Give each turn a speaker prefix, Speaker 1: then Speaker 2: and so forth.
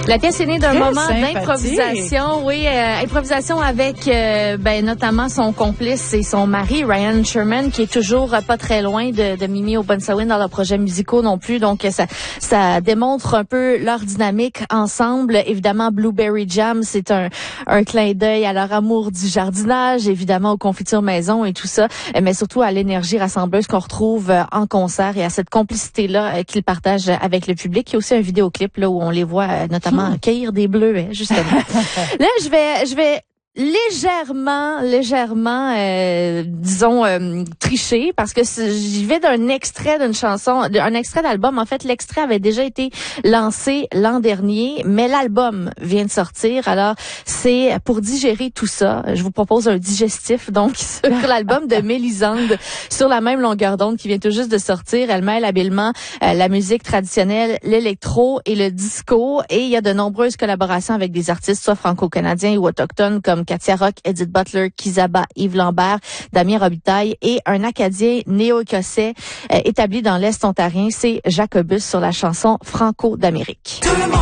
Speaker 1: La pièce est née d'un moment
Speaker 2: sympathique.
Speaker 1: d'improvisation, oui, improvisation avec notamment son complice et son mari, Ryan Sherman, qui est toujours pas très loin de Mimi Obunsawin dans leurs projets musicaux non plus. Donc ça démontre un peu leur dynamique ensemble. Évidemment, Blueberry Jam, c'est un clin d'œil à leur amour du jardinage, évidemment aux confitures maison et tout ça, mais surtout à l'énergie rassembleuse qu'on retrouve en concert et à cette complicité-là qu'ils partagent avec le public. Il y a aussi un vidéoclip là où on les voit notamment cueillir des bleuets, justement. Là, je vais légèrement, disons, tricher, parce que j'y vais d'un extrait d'une chanson, un extrait d'album. En fait, l'extrait avait déjà été lancé l'an dernier, mais l'album vient de sortir. Alors, c'est pour digérer tout ça. Je vous propose un digestif, donc, sur l'album de Mélisande, sur la même longueur d'onde qui vient tout juste de sortir. Elle mêle habilement la musique traditionnelle, l'électro et le disco, et il y a de nombreuses collaborations avec des artistes, soit franco-canadiens ou autochtones, comme Katia Rock, Edith Butler, Kizaba, Yves Lambert, Damien Robitaille et un Acadien néo-écossais établi dans l'Est ontarien, c'est Jacobus sur la chanson Franco d'Amérique.